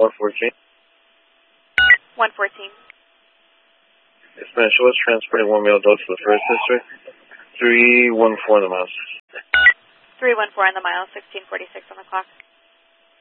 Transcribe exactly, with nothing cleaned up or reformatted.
one fourteen. one fourteen. Yes, ma'am. She was transporting one male adult to the first district. three one four on the miles. three one four on the mile, sixteen forty-six on the clock.